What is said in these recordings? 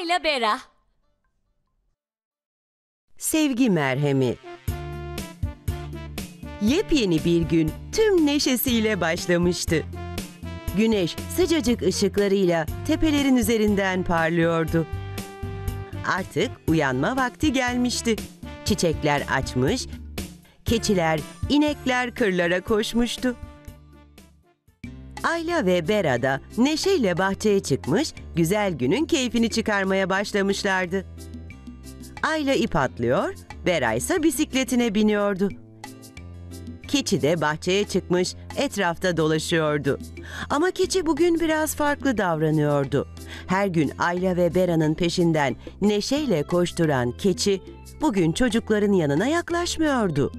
Ayla Bera. Sevgi merhemi. Yepyeni bir gün tüm neşesiyle başlamıştı. Güneş sıcacık ışıklarıyla tepelerin üzerinden parlıyordu. Artık uyanma vakti gelmişti. Çiçekler açmış, keçiler, inekler kırlara koşmuştu. Ayla ve Bera da neşeyle bahçeye çıkmış, güzel günün keyfini çıkarmaya başlamışlardı. Ayla ip atlıyor, Bera ise bisikletine biniyordu. Keçi de bahçeye çıkmış, etrafta dolaşıyordu. Ama keçi bugün biraz farklı davranıyordu. Her gün Ayla ve Bera'nın peşinden neşeyle koşturan keçi, bugün çocukların yanına yaklaşmıyordu.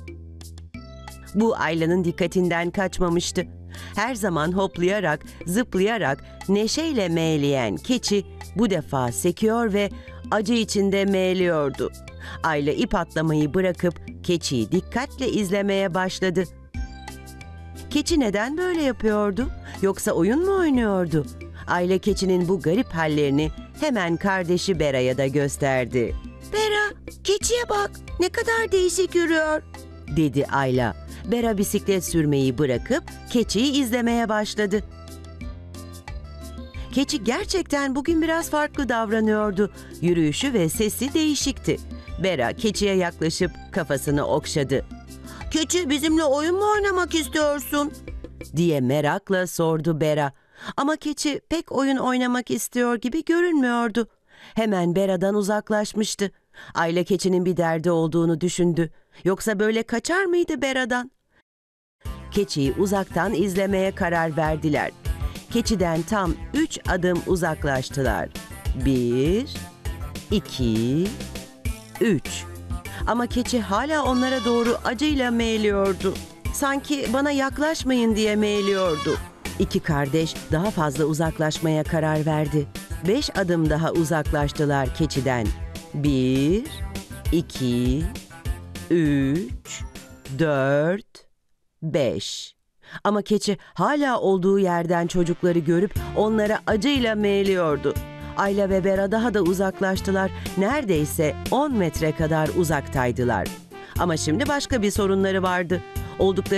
Bu Ayla'nın dikkatinden kaçmamıştı. Her zaman hoplayarak, zıplayarak neşeyle meyleyen keçi bu defa sekiyor ve acı içinde meyliyordu. Ayla ip atlamayı bırakıp keçiyi dikkatle izlemeye başladı. Keçi neden böyle yapıyordu? Yoksa oyun mu oynuyordu? Ayla keçinin bu garip hallerini hemen kardeşi Bera'ya da gösterdi. "Bera, keçiye bak, ne kadar değişik yürüyor," dedi Ayla. Bera bisiklet sürmeyi bırakıp keçiyi izlemeye başladı. Keçi gerçekten bugün biraz farklı davranıyordu. Yürüyüşü ve sesi değişikti. Bera keçiye yaklaşıp kafasını okşadı. "Keçi, bizimle oyun mu oynamak istiyorsun?" diye merakla sordu Bera. Ama keçi pek oyun oynamak istiyor gibi görünmüyordu. Hemen Bera'dan uzaklaşmıştı. Ayla keçinin bir derdi olduğunu düşündü. Yoksa böyle kaçar mıydı Bera'dan? Keçiyi uzaktan izlemeye karar verdiler. Keçiden tam 3 adım uzaklaştılar. 1, 2, 3. Ama keçi hala onlara doğru acıyla meyliyordu. Sanki bana yaklaşmayın diye meyliyordu. İki kardeş daha fazla uzaklaşmaya karar verdi. 5 adım daha uzaklaştılar keçiden. 1, 2, 3, 4, 5. Ama keçi hala olduğu yerden çocukları görüp onlara acıyla meyliyordu. Ayla ve Bera daha da uzaklaştılar. Neredeyse 10 metre kadar uzaktaydılar. Ama şimdi başka bir sorunları vardı. Oldukları